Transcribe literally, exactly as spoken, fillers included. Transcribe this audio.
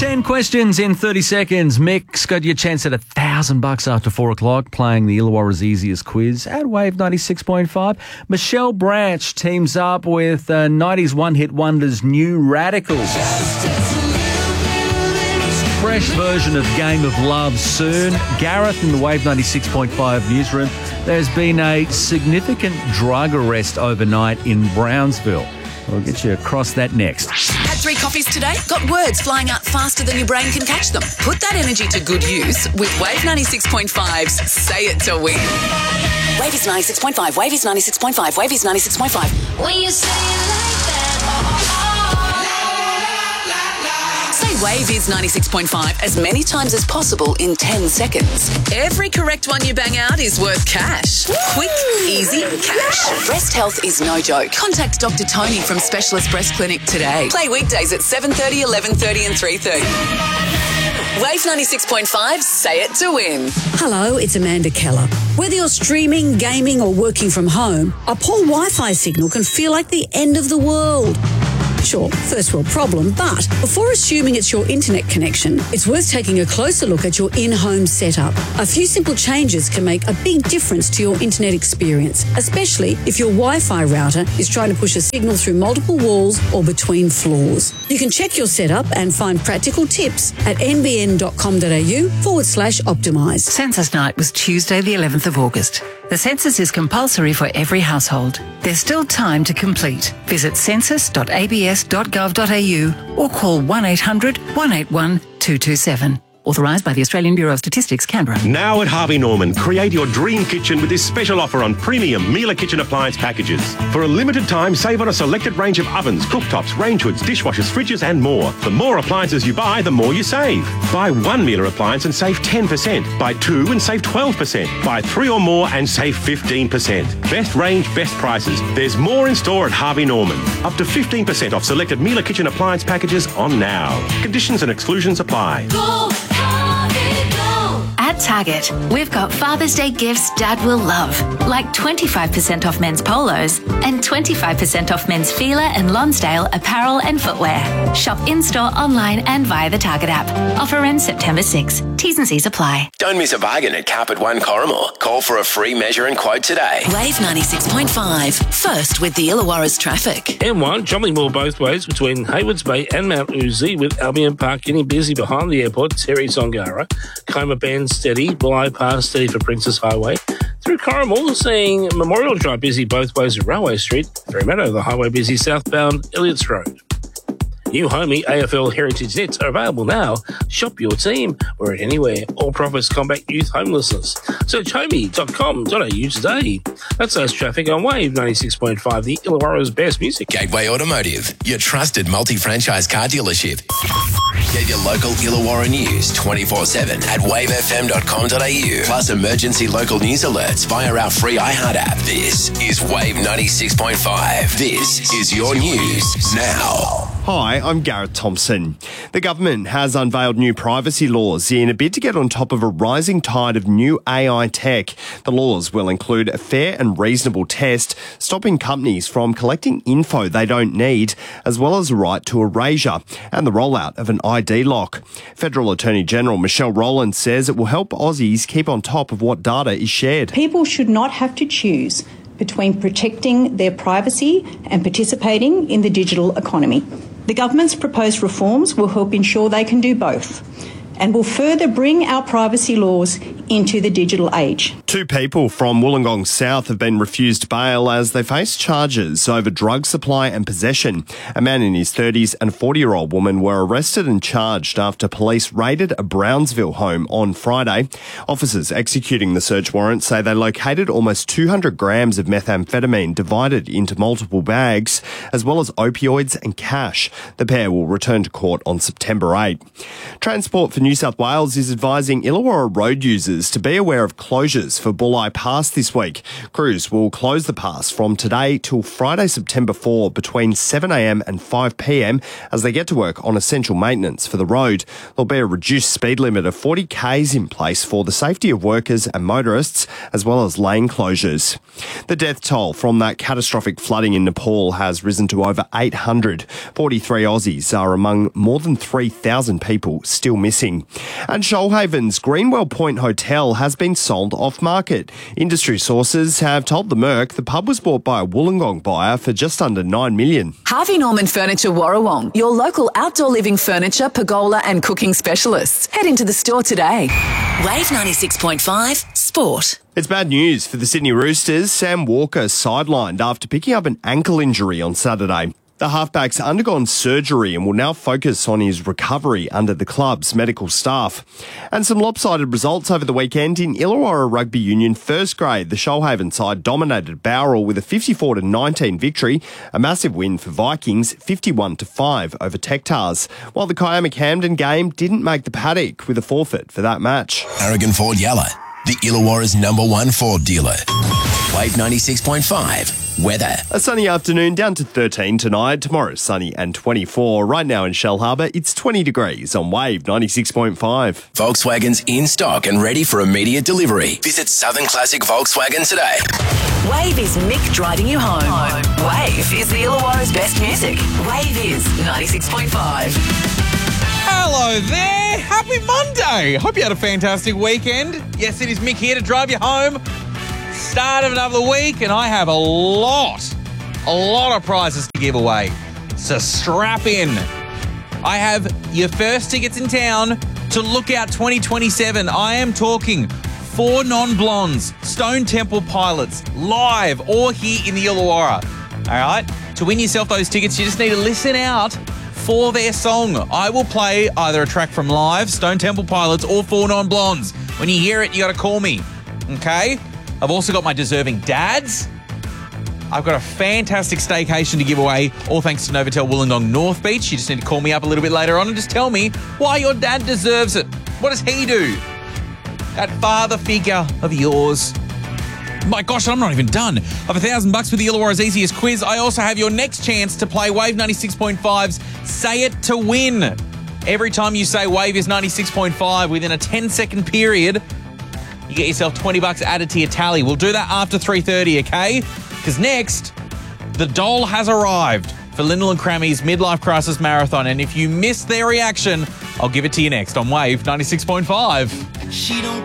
Ten questions in thirty seconds. Mick's got your chance at a thousand bucks after four o'clock playing the Illawarra's easiest quiz at Wave ninety-six point five. Michelle Branch teams up with uh, nineties one-hit wonders New Radicals. Fresh version of Game of Love soon. Gareth in the Wave ninety-six point five newsroom. There's been a significant drug arrest overnight in Brownsville. We'll get you across that next. Had three coffees today? Got words flying out faster than your brain can catch them? Put that energy to good use with Wave ninety-six point five's Say It to Win. Wave is ninety-six point five. Wave is ninety-six point five. Wave is ninety-six point five. When you say it like that, Say Wave is ninety-six point five as many times as possible in ten seconds. Every correct one you bang out is worth cash. Quick, easy cash. Breast health is no joke. Contact Doctor Tony from Specialist Breast Clinic today. Play weekdays at seven thirty, eleven thirty and three thirty. Wave ninety-six point five, Say It to Win. Hello, it's Amanda Keller. Whether you're streaming, gaming or working from home, a poor Wi-Fi signal can feel like the end of the world. Sure, first world problem, but before assuming it's your internet connection, it's worth taking a closer look at your in-home setup. A few simple changes can make a big difference to your internet experience, especially if your Wi-Fi router is trying to push a signal through multiple walls or between floors. You can check your setup and find practical tips at nbn.com.au forward slash optimise. Census night was Tuesday the eleventh of August. The census is compulsory for every household. There's still time to complete. Visit census dot a b s dot gov dot a u or call one eight hundred, one eight one, two two seven. Authorised by the Australian Bureau of Statistics, Canberra. Now at Harvey Norman, create your dream kitchen with this special offer on premium Miele kitchen appliance packages. For a limited time, save on a selected range of ovens, cooktops, range hoods, dishwashers, fridges and more. The more appliances you buy, the more you save. Buy one Miele appliance and save ten percent. Buy two and save twelve percent. Buy three or more and save fifteen percent. Best range, best prices. There's more in store at Harvey Norman. Up to fifteen percent off selected Miele kitchen appliance packages on now. Conditions and exclusions apply. go, Harvey, go. At Target, we've got Father's Day gifts Dad will love, like twenty-five percent off men's polos and twenty-five percent off men's Fila and Lonsdale apparel and footwear. Shop in-store, online and via the Target app. Offer ends September sixth. T's and C's apply. Don't miss a bargain at Carpet One Corrimore. Call for a free measure and quote today. Wave ninety-six point five. First with the Illawarra's traffic. M one, jumping more both ways between Haywards Bay and Mount Uzi, with Albion Park getting busy behind the airport, Terry Songara. Coma Bend steady, Bulli Pass steady for Princess Highway. Through Corrimal, seeing Memorial Drive busy both ways at Railway Street. Fremantle, the highway busy southbound Elliots Road. New Homey A F L Heritage Nets are available now. Shop your team. We're at anywhere. All profits combat youth homelessness. Search homey dot com dot a u today. That's us traffic on Wave ninety-six point five, the Illawarra's best music. Gateway Automotive, your trusted multi-franchise car dealership. Get your local Illawarra news twenty-four seven at wave f m dot com dot a u. Plus emergency local news alerts via our free iHeart app. This is Wave ninety-six point five. This is your news now. Hi, I'm Gareth Thompson. The government has unveiled new privacy laws in a bid to get on top of a rising tide of new A I tech. The laws will include a fair and reasonable test, stopping companies from collecting info they don't need, as well as a right to erasure and the rollout of an I D lock. Federal Attorney General Michelle Rowland says it will help Aussies keep on top of what data is shared. People should not have to choose between protecting their privacy and participating in the digital economy. The government's proposed reforms will help ensure they can do both and will further bring our privacy laws into the digital age. Two people from Wollongong South have been refused bail as they face charges over drug supply and possession. A man in his thirties and a forty-year-old woman were arrested and charged after police raided a Brownsville home on Friday. Officers executing the search warrant say they located almost two hundred grams of methamphetamine divided into multiple bags, as well as opioids and cash. The pair will return to court on September eighth. Transport for New South Wales is advising Illawarra road users to be aware of closures for Bulli Pass this week. Crews will close the pass from today till Friday, September fourth between seven a m and five p m as they get to work on essential maintenance for the road. There'll be a reduced speed limit of forty k's in place for the safety of workers and motorists, as well as lane closures. The death toll from that catastrophic flooding in Nepal has risen to over eight hundred. forty-three Aussies are among more than three thousand people still missing. And Shoalhaven's Greenwell Point Hotel has been sold off-market. Industry sources have told the Merc the pub was bought by a Wollongong buyer for just under nine million dollars. Harvey Norman Furniture Warrawong, your local outdoor living furniture, pergola and cooking specialists. Head into the store today. Wave ninety-six point five Sport. It's bad news for the Sydney Roosters. Sam Walker sidelined after picking up an ankle injury on Saturday. The halfback's undergone surgery and will now focus on his recovery under the club's medical staff. And some lopsided results over the weekend in Illawarra Rugby Union first grade. The Shoalhaven side dominated Bowral with a fifty-four to nineteen victory, a massive win for Vikings, fifty-one to five over Tektars, while the Kiama Camden game didn't make the paddock with a forfeit for that match. Aragon Ford Yalla, the Illawarra's number one Ford dealer. Wave ninety-six point five. Weather. A sunny afternoon, down to thirteen tonight. Tomorrow sunny and twenty-four. Right now in Shell Harbour, it's twenty degrees on Wave ninety-six point five. Volkswagen's in stock and ready for immediate delivery. Visit Southern Classic Volkswagen today. Wave is Mick driving you home. Wave is the Illawarra's best music. Wave is ninety-six point five. Hello there. Happy Monday. Hope you had a fantastic weekend. Yes, it is Mick here to drive you home. Start of another week, and I have a lot, a lot of prizes to give away. So strap in. I have your first tickets in town to Lookout twenty twenty-seven. I am talking four non-blondes, Stone Temple Pilots, live or here in the Illawarra. All right? To win yourself those tickets, you just need to listen out for their song. I will play either a track from live, Stone Temple Pilots, or four non-blondes. When you hear it, you got to call me. Okay? I've also got my deserving dads. I've got a fantastic staycation to give away, all thanks to Novotel Wollongong North Beach. You just need to call me up a little bit later on and just tell me why your dad deserves it. What does he do? That father figure of yours. My gosh, I'm not even done. I have a thousand bucks with the Illawarra's easiest quiz. I also have your next chance to play Wave ninety-six point five's Say It to Win. Every time you say Wave is ninety-six point five within a ten second period, you get yourself twenty bucks added to your tally. We'll do that after three thirty, okay? Because next, the doll has arrived for Lyndall and Crammy's Midlife Crisis Marathon. And if you missed their reaction, I'll give it to you next on Wave ninety-six point five. She don't